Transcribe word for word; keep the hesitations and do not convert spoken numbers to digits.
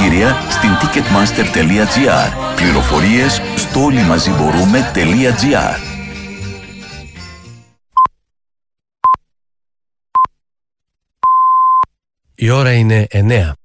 εισιτήρια στην ticketmaster τελεία gr. Πληροφορίες στο όλοιμαζιμπορούμε.gr. Η ώρα είναι εννέα.